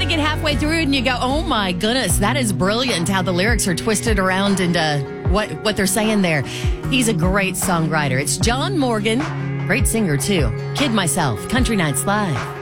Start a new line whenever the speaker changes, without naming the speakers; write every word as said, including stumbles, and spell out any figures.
get halfway through and you go, oh my goodness, that is brilliant how the lyrics are twisted around into what, what they're saying there. He's a great songwriter. It's John Morgan, great singer too. Kid Myself, Country Nights Live.